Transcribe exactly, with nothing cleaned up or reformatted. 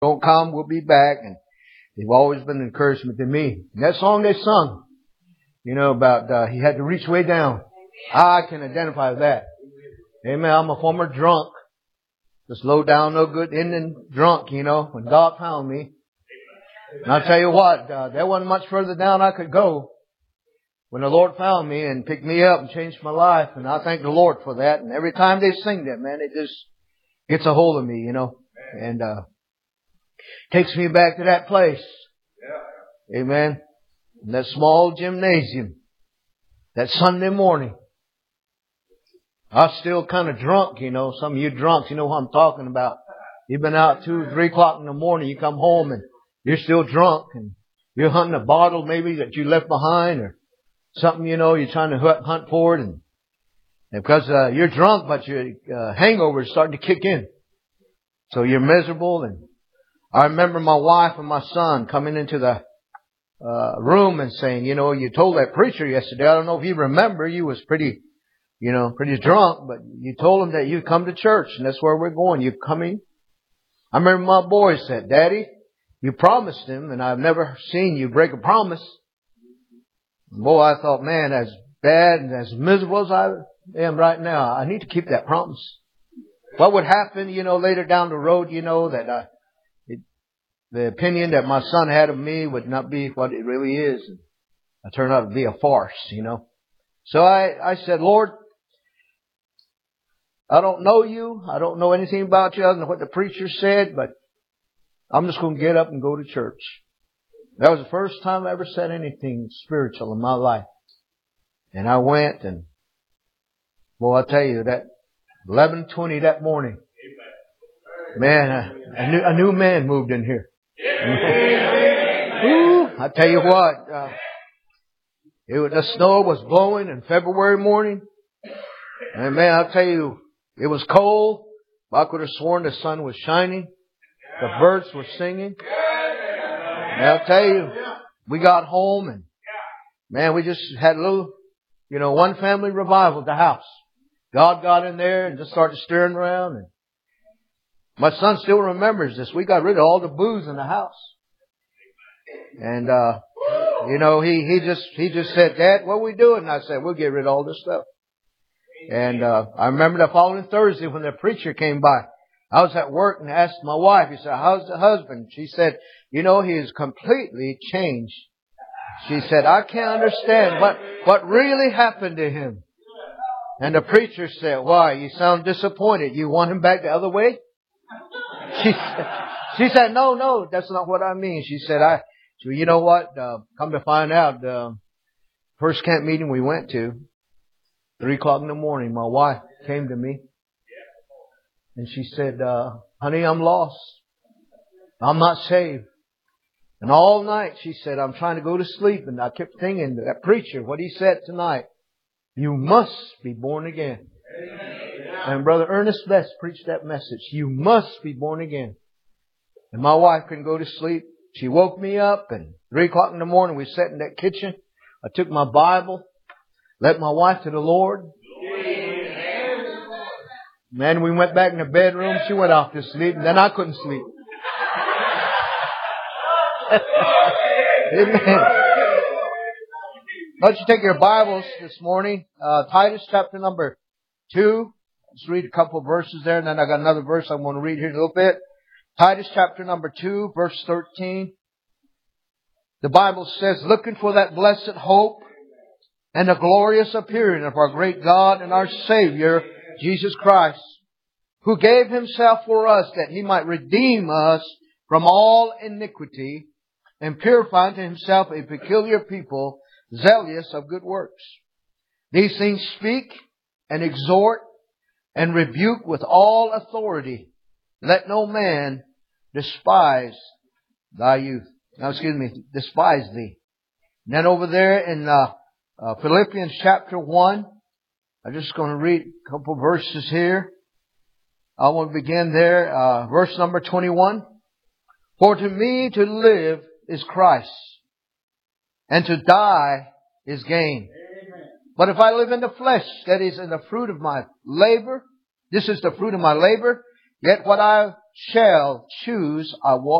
don't come, we'll be back. And they've always been an encouragement to me. And that song they sung, you know, about uh, he had to reach way down. I can identify with that. Amen. I'm a former drunk. Just low down, no good, ending drunk, you know, when God found me. And I'll tell you what, uh, there wasn't much further down I could go when the Lord found me and picked me up and changed my life. And I thank the Lord for that. And every time they sing that, man, it just gets a hold of me, you know, and uh takes me back to that place. Amen. In that small gymnasium, that Sunday morning. I was still kind of drunk, you know. Some of you drunks, you know what I'm talking about. You've been out two, three o'clock in the morning. You come home and you're still drunk and you're hunting a bottle maybe that you left behind or something, you know, you're trying to hunt for it. And, and because uh, you're drunk, but your uh, hangover is starting to kick in. So you're miserable. And I remember my wife and my son coming into the uh, room and saying, you know, you told that preacher yesterday, I don't know if you remember, you was pretty... You know, pretty drunk, but you told him that you'd come to church, and that's where we're going. You're coming. I remember my boy said, Daddy, you promised him, and I've never seen you break a promise. And boy, I thought, man, as bad and as miserable as I am right now, I need to keep that promise. What would happen, you know, later down the road, you know, that I, it, the opinion that my son had of me would not be what it really is. And I turned out to be a farce, you know. So I, I said, Lord, I don't know you. I don't know anything about you other than what the preacher said, but I'm just going to get up and go to church. That was the first time I ever said anything spiritual in my life. And I went and, boy, I tell you, that eleven twenty that morning, man, a, a, new, a new man moved in here. Ooh, I tell you what, uh, it was, the snow was blowing in February morning. And man, I'll tell you, it was cold. I could have sworn the sun was shining. The birds were singing. And I'll tell you, we got home and man, we just had a little, you know, one family revival at the house. God got in there and just started stirring around. And my son still remembers this. We got rid of all the booze in the house. And, uh, you know, he, he just, he just said, Dad, what are we doing? And I said, we'll get rid of all this stuff. And, uh, I remember the following Thursday when the preacher came by, I was at work and asked my wife, he said, how's the husband? She said, you know, he is completely changed. She said, I can't understand what, what really happened to him. And the preacher said, why? You sound disappointed. You want him back the other way? She said, she said, no, no, that's not what I mean. She said, I, so you know what? Uh, come to find out, uh, first camp meeting we went to, three o'clock in the morning, my wife came to me and she said, uh, honey, I'm lost. I'm not saved. And all night she said, I'm trying to go to sleep. And I kept thinking, that preacher, what he said tonight, you must be born again. And Brother Ernest Best preached that message. You must be born again. And my wife couldn't go to sleep. She woke me up and three o'clock in the morning we sat in that kitchen. I took my Bible, led my wife to the Lord. Man, we went back in the bedroom. She went off to sleep and then I couldn't sleep. Amen. Why don't you take your Bibles this morning, uh, Titus chapter number two. Let's read a couple of verses there and then I got another verse I want to read here in a little bit. Titus chapter number two, verse thirteen. The Bible says, looking for that blessed hope and the glorious appearing of our great God and our Savior, Jesus Christ, who gave Himself for us that He might redeem us from all iniquity and purify unto Himself a peculiar people, zealous of good works. These things speak and exhort and rebuke with all authority. Let no man despise thy youth. Now, excuse me, despise thee. And then over there in uh, uh, Philippians chapter one, I'm just going to read a couple verses here. I want to begin there, uh, verse number twenty-one. For to me to live is Christ, and to die is gain. Amen. But if I live in the flesh, that is in the fruit of my labor, this is the fruit of my labor, Yet what I shall choose, I walk